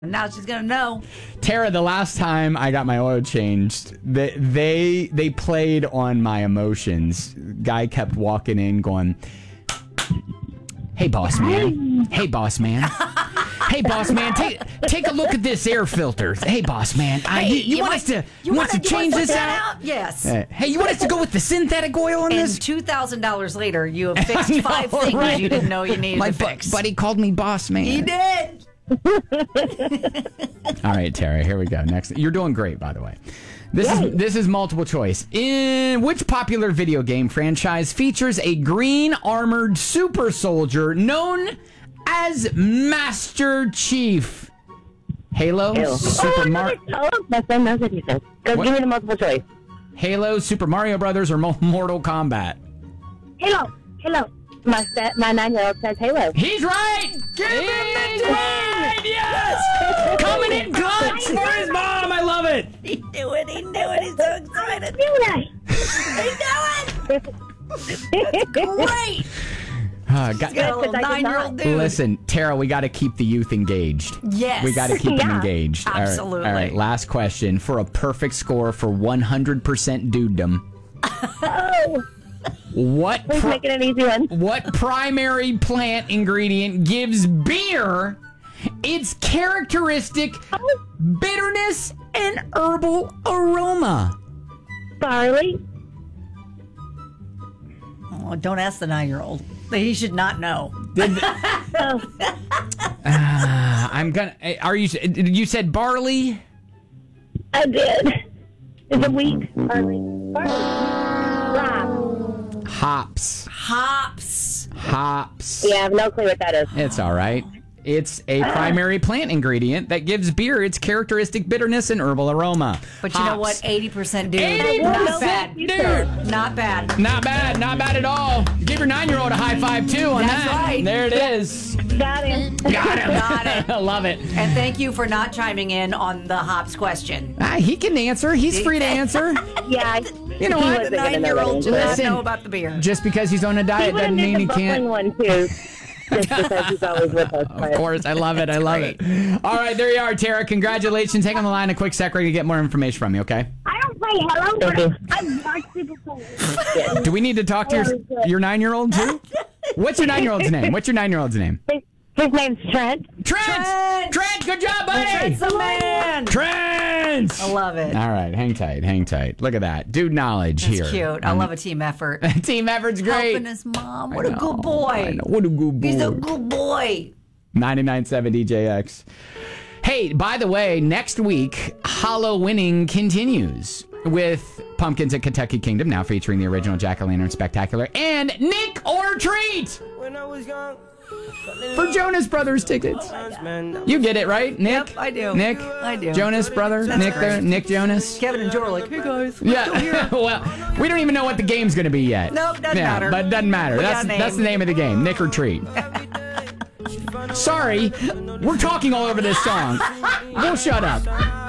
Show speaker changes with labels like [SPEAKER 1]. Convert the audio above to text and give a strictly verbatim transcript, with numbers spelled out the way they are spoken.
[SPEAKER 1] Now she's gonna know.
[SPEAKER 2] Tara, the last time I got my oil changed, they they, they played on my emotions. Guy kept walking in going, "Hey, boss man. Hey, boss man. Hey, boss man. Take take a look at this air filter. Hey, boss man. I,
[SPEAKER 1] Hey,
[SPEAKER 2] you, you
[SPEAKER 1] you
[SPEAKER 2] want
[SPEAKER 1] want-
[SPEAKER 2] us to
[SPEAKER 1] you
[SPEAKER 2] want us
[SPEAKER 1] wanna-
[SPEAKER 2] to
[SPEAKER 1] you wanna
[SPEAKER 2] change
[SPEAKER 1] put
[SPEAKER 2] this
[SPEAKER 1] that
[SPEAKER 2] out?
[SPEAKER 1] out? Yes.
[SPEAKER 2] Uh, hey, you want us to go with the synthetic oil on
[SPEAKER 1] And
[SPEAKER 2] this?
[SPEAKER 1] two thousand dollars later, you have fixed
[SPEAKER 2] I know,
[SPEAKER 1] five things
[SPEAKER 2] right?
[SPEAKER 1] you didn't know you needed
[SPEAKER 2] My
[SPEAKER 1] to
[SPEAKER 2] bu-
[SPEAKER 1] fix.
[SPEAKER 2] buddy called me boss man.
[SPEAKER 1] He did.
[SPEAKER 2] All right, Tara, here we go. Next, you're doing great, by the way. This is this is multiple choice. In which popular video game franchise features a green armored super soldier known as Master Chief? Halo,
[SPEAKER 3] Halo.
[SPEAKER 2] Super
[SPEAKER 3] oh,
[SPEAKER 2] Mario,
[SPEAKER 3] Oh, my son knows what he says. Go
[SPEAKER 2] What?
[SPEAKER 3] give me the multiple choice.
[SPEAKER 2] Halo, Super Mario Brothers, or Mo- Mortal Kombat?
[SPEAKER 3] Halo, Halo. My set, my nine-year-old says Halo.
[SPEAKER 2] He's right. Give him the right. Yes. Coming in clutch for his mom. I love it.
[SPEAKER 1] He knew it. He knew it. He's so excited. He knew it. Great.
[SPEAKER 2] Uh, got,
[SPEAKER 1] He's got a little
[SPEAKER 3] Because I did
[SPEAKER 1] nine-year-old
[SPEAKER 3] not.
[SPEAKER 1] dude.
[SPEAKER 2] Listen, Tara, we got to keep the youth engaged.
[SPEAKER 1] Yes.
[SPEAKER 2] We got to keep them
[SPEAKER 3] Yeah.
[SPEAKER 2] engaged. All right,
[SPEAKER 1] Absolutely.
[SPEAKER 2] All right, last question for a perfect score for one hundred percent dudedom.
[SPEAKER 3] Oh,
[SPEAKER 2] What
[SPEAKER 3] please
[SPEAKER 2] pri-
[SPEAKER 3] make it an easy one.
[SPEAKER 2] what primary plant ingredient gives beer its characteristic bitterness and herbal aroma?
[SPEAKER 3] Barley.
[SPEAKER 1] Oh, don't ask the nine-year-old. He should not know.
[SPEAKER 3] Oh,
[SPEAKER 2] Uh, I'm gonna. Are you? You said barley.
[SPEAKER 3] I did. Is it wheat? Barley. Barley. Rye.
[SPEAKER 2] Hops.
[SPEAKER 1] Hops.
[SPEAKER 2] Hops.
[SPEAKER 3] Yeah, I have no clue what that is.
[SPEAKER 2] It's all right. It's a primary plant ingredient that gives beer its characteristic bitterness and herbal aroma.
[SPEAKER 1] But you know what? eighty percent dude.
[SPEAKER 2] eighty
[SPEAKER 1] Not
[SPEAKER 2] percent
[SPEAKER 1] bad.
[SPEAKER 2] dude.
[SPEAKER 1] Not bad.
[SPEAKER 2] Not bad, not bad at all. Give your nine-year-old a high five too on
[SPEAKER 1] That's
[SPEAKER 2] that.
[SPEAKER 1] right.
[SPEAKER 2] There it is.
[SPEAKER 3] Got him.
[SPEAKER 2] Got him.
[SPEAKER 1] Got it.
[SPEAKER 2] I love it.
[SPEAKER 1] And thank you for not chiming in on the hops question.
[SPEAKER 2] Ah, he can answer. He's free to answer.
[SPEAKER 3] Yeah.
[SPEAKER 2] You know
[SPEAKER 3] he
[SPEAKER 2] what?
[SPEAKER 3] wasn't
[SPEAKER 1] The
[SPEAKER 3] gonna know
[SPEAKER 1] nine-year-old
[SPEAKER 3] that
[SPEAKER 1] should not
[SPEAKER 2] Listen.
[SPEAKER 1] know about the beer.
[SPEAKER 2] Just because he's on a
[SPEAKER 3] He
[SPEAKER 2] diet
[SPEAKER 3] would have
[SPEAKER 2] doesn't
[SPEAKER 3] made
[SPEAKER 2] mean
[SPEAKER 3] the
[SPEAKER 2] he
[SPEAKER 3] bubbling
[SPEAKER 2] can't.
[SPEAKER 3] one too. Just because he's always with us.
[SPEAKER 2] Of course, I love it. I love it. All right, there you are, Tara. Congratulations. Hang on the line a quick sec. We're going to get more information from you, okay?
[SPEAKER 4] I don't play Hello,
[SPEAKER 3] Thank you.
[SPEAKER 4] but I watch people play.
[SPEAKER 2] Do we need to talk to your, your nine-year-old too? What's your nine-year-old's name? What's your nine-year-old's name?
[SPEAKER 3] His, his name's Trent.
[SPEAKER 2] Trent!
[SPEAKER 1] Trent!
[SPEAKER 2] Trent, good job, buddy!
[SPEAKER 1] Trent's a man.
[SPEAKER 2] Trent!
[SPEAKER 1] I love it.
[SPEAKER 2] All right, hang tight, hang tight. Look at that. Dude knowledge
[SPEAKER 1] It's
[SPEAKER 2] here.
[SPEAKER 1] cute. I love a team effort.
[SPEAKER 2] Team effort's great.
[SPEAKER 1] Helping his mom.
[SPEAKER 2] I
[SPEAKER 1] What a
[SPEAKER 2] know,
[SPEAKER 1] good
[SPEAKER 2] I
[SPEAKER 1] boy.
[SPEAKER 2] know. What a good boy.
[SPEAKER 1] He's a good boy.
[SPEAKER 2] ninety-nine point seven D J X. Hey, by the way, next week, Halloweening continues with Pumpkins at Kentucky Kingdom, now featuring the original Jack-O-Lantern Spectacular, and Nick or Treat
[SPEAKER 5] When I was young,
[SPEAKER 2] for Jonas Brothers tickets.
[SPEAKER 5] man,
[SPEAKER 2] You get it, right, Nick?
[SPEAKER 1] Yep, I do.
[SPEAKER 2] Nick?
[SPEAKER 1] I do.
[SPEAKER 2] Jonas Brothers?
[SPEAKER 1] That's
[SPEAKER 2] Nick there?
[SPEAKER 1] great.
[SPEAKER 2] Nick Jonas?
[SPEAKER 1] Kevin and Joe are like, hey guys.
[SPEAKER 2] Yeah, well, we don't even know what the game's going to be yet.
[SPEAKER 1] Nope, doesn't
[SPEAKER 2] yeah,
[SPEAKER 1] matter.
[SPEAKER 2] But it doesn't matter.
[SPEAKER 1] We
[SPEAKER 2] That's
[SPEAKER 1] got a
[SPEAKER 2] that's the
[SPEAKER 1] name.
[SPEAKER 2] name of the game, Nick or Treat. Sorry, we're talking all over this song. We'll shut up.